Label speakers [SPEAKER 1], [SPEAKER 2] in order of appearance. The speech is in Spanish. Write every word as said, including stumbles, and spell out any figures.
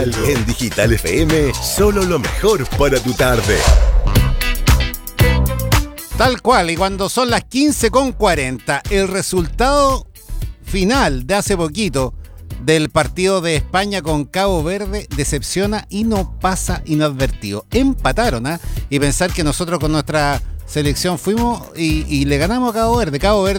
[SPEAKER 1] Digital. En Digital F M, solo lo mejor para tu tarde.
[SPEAKER 2] Tal cual, y cuando son las quince con cuarenta, el resultado final de hace poquito del partido de España con Cabo Verde decepciona y no pasa inadvertido. Empataron, ¿ah? ¿eh? Y pensar que nosotros con nuestra selección fuimos y, y le ganamos a Cabo Verde. Cabo Verde